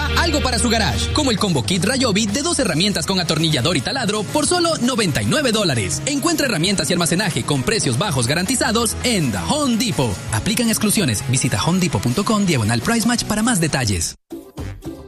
algo para su garage, como el Combo Kit Ryobi de 2 herramientas con atornillador y taladro por solo $99. Encuentra herramientas y almacenaje con precios bajos garantizados en The Home Depot. Aplican exclusiones. Visita homedepot.com/Price Match para más detalles.